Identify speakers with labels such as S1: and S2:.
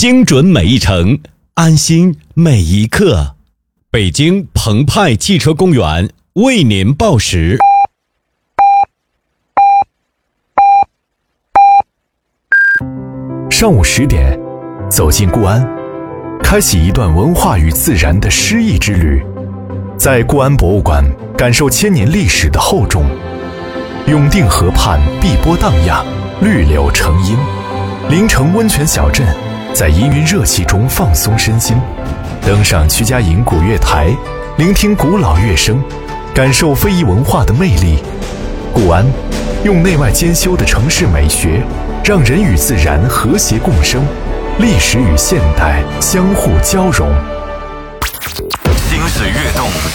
S1: 精准每一程，安心每一刻。北京澎湃汽车公园为您报时。
S2: 上午10点，走进固安，开启一段文化与自然的诗意之旅。在固安博物馆，感受千年历史的厚重。永定河畔碧波荡漾，绿柳成荫。临城温泉小镇，在氤氲热气中放松身心。登上曲家营古月台，聆听古老乐声，感受非遗文化的魅力。固安用内外兼修的城市美学，让人与自然和谐共生，历史与现代相互交融。
S3: 心思跃动，